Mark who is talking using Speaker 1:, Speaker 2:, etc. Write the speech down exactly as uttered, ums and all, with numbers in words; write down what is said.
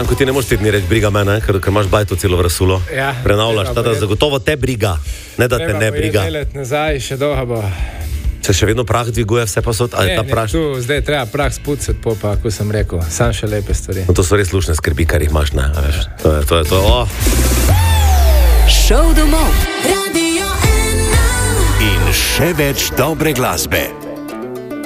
Speaker 1: Branko, ti ne moreš te dni reči briga mene, ker, ker imaš bajto celo vrsulo.
Speaker 2: Ja,
Speaker 1: Prenavljaš, tada zagotovo te briga, ne da te ne briga.
Speaker 2: Treba let nazaj, še dolgo bo.
Speaker 1: Se še vedno prah dviguje vse posod? Ali
Speaker 2: Ne,
Speaker 1: ta
Speaker 2: ne,
Speaker 1: prah...
Speaker 2: tu zdaj treba prah spucati, po pa, ko sem rekel, sam še lepe stvari.
Speaker 1: No, to so res lušne skrbi, kar jih imaš, ne? A veš, to je, to je, to je, oh.
Speaker 3: Šov domov. Radio ena.
Speaker 4: In še več dobre glasbe.